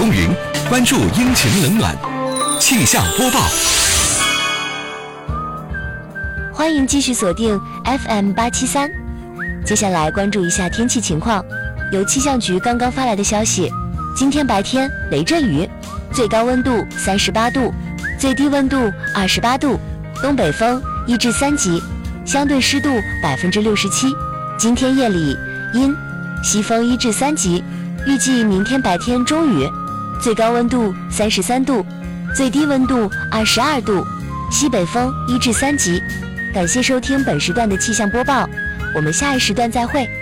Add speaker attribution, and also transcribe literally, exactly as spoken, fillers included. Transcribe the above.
Speaker 1: 风云，关注阴晴冷暖。气象播报。
Speaker 2: 欢迎继续锁定 F M 八七三。接下来关注一下天气情况。有气象局刚刚发来的消息，今天白天雷阵雨，最高温度三十八度，最低温度二十八度，东北风一至三级，相对湿度百分之六十七。今天夜里阴，西风一至三级，预计明天白天中雨，最高温度三十三度，最低温度二十二度，西北风一至三级。感谢收听本时段的气象播报，我们下一时段再会。